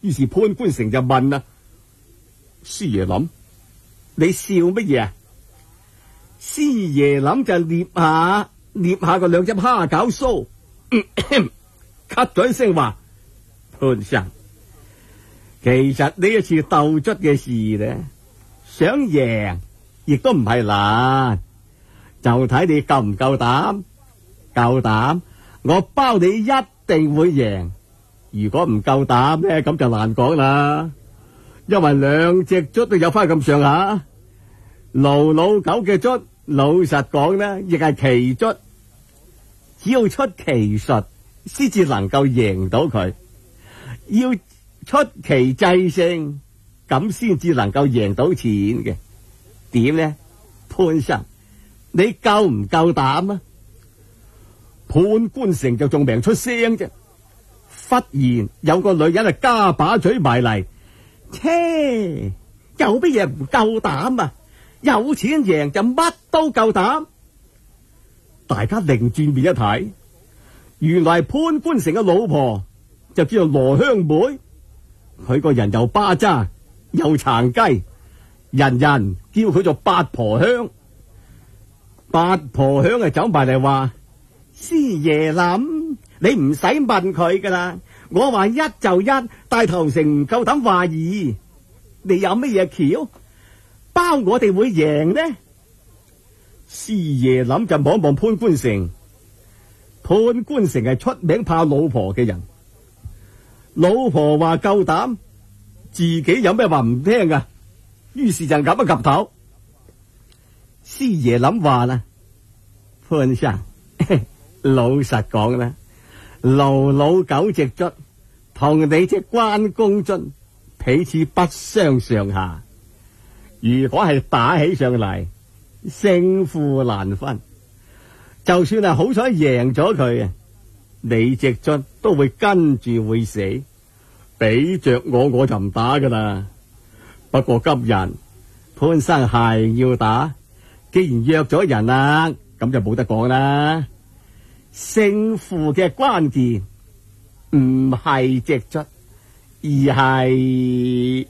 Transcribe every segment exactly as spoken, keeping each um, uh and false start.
於是潘官成就問啦：師爺諗，你笑乜嘢啊？師爺諗就捏下捏下個兩隻蝦餃鬚，咳咗一聲話：潘生，其實呢一次鬥卒嘅事咧，想贏亦都唔係難，就睇你夠唔夠膽。夠膽，我包你一定會贏。如果唔夠膽咧，咁就難講啦。因為兩隻卒都有翻咁上下，盧老九嘅卒，老實講咧，亦係奇卒，只要出奇術，先至能夠贏到佢。要出奇制勝，咁先至能夠贏到錢嘅。點呢？潘生，你夠唔夠膽啊？潘官成就仲命出聲啫。忽然有個女人啊，加把嘴埋嚟，切，有乜嘢唔夠膽啊？有錢贏就乜都夠膽。大家擰轉面一睇，原來潘官成嘅老婆就叫做羅香妹，佢個人又巴渣又殘雞，人人叫佢做八婆香。八婆香啊，走埋嚟話：師爺諗，你唔使問佢噶啦，我話一就一，大頭成唔夠膽話二，你有乜嘢橋？包我哋會贏呢？師爺諗就望望潘官成，潘官成係出名怕老婆嘅人，老婆話夠膽，自己有咩話唔聽噶？於是就岌一岌頭。師爺諗話啦，潘生，老實講啦，盧老九隻卒同你隻關公卒彼此不相上下，如果係打起上嚟，勝負難分。就算係好彩贏咗佢啊，你隻卒都會跟住會死。俾着我，我就唔打噶啦。不過今日潘生係要打，既然約咗人啦，咁就冇得講啦。勝負嘅關鍵唔係隻卒，而係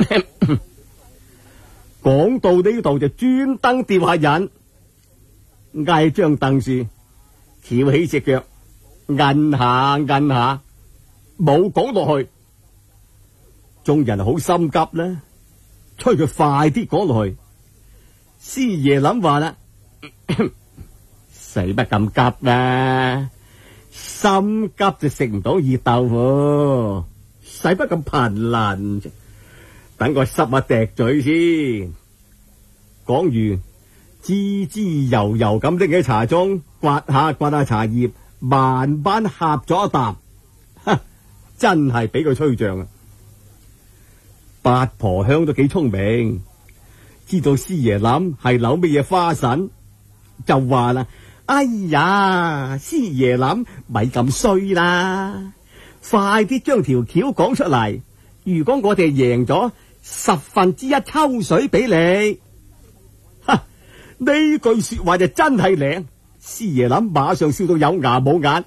講到呢度就專登吊下人，挨張凳樹，翹起隻腳，摁下摁下，冇講落去。眾人好心急啦，催佢快啲講落去。師爺諗話啦，使乜咁急啊？心急就食唔到熱豆腐，使乜咁頻輪啫？等我濕下滴嘴先。講完，滋滋悠悠咁拎起茶盅，刮下刮下茶葉，慢慢呷咗一啖。哈，真係俾佢吹脹啊！八婆香都幾聰明，知道師爺諗係扭乜嘢花神，就話啦：哎呀，師爺諗咪咁衰啦，快啲將條橋講出嚟。如果我哋贏咗，十分之一抽水俾你。哈，呢句說話就真係靚。師爺諗馬上笑到有牙冇眼。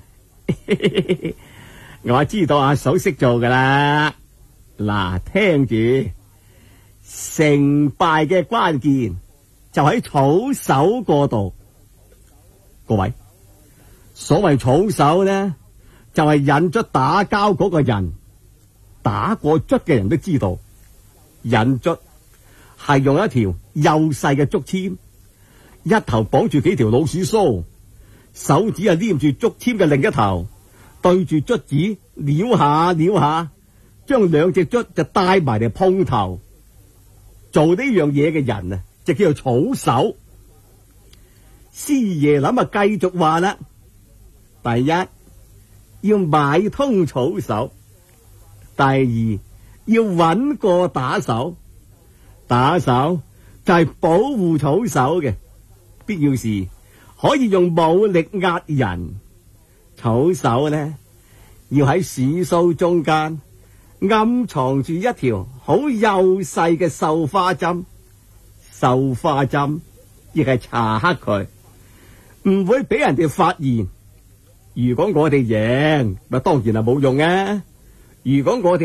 我知道阿嫂識做噶啦。嗱，聽住，成敗嘅關鍵就喺草手嗰度。各位，所謂草手呢，就係引卒打交嗰個人。打過卒嘅人都知道，引卒係用一條幼細嘅竹籤，一頭綁住幾條老鼠鬚，手指啊黏住竹籤嘅另一頭，對住卒子撩下撩下，將兩隻卒就帶埋嚟碰頭。做呢樣嘢嘅人啊，就叫做草手。師爺諗啊，繼續話啦：第一要買通草手，第二要揾個打手，打手就係保護草手嘅，必要時可以用武力壓人。草手呢，要喺樹梢中間暗藏住一條好幼細嘅繡花針，繡花針亦係搽黑佢，唔會俾人哋發現。如果我哋贏，咪當然係冇用啊。如果我哋